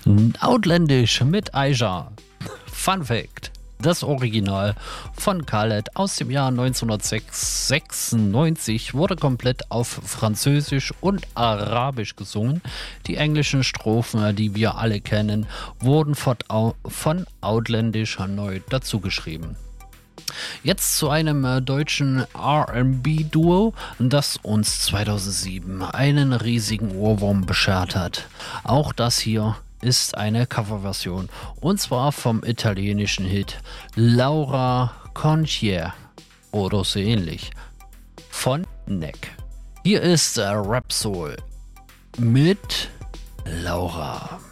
Outlandish mit Aisha. Fun Fact: Das Original von Khaled aus dem Jahr 1996 wurde komplett auf Französisch und Arabisch gesungen. Die englischen Strophen, die wir alle kennen, wurden von Outlandish neu dazugeschrieben. Jetzt zu einem deutschen R&B-Duo, das uns 2007 einen riesigen Ohrwurm beschert hat. Auch das hier ist eine Coverversion, und zwar vom italienischen Hit Laura Concier oder so ähnlich von Neck. Hier ist Rap Soul mit Laura.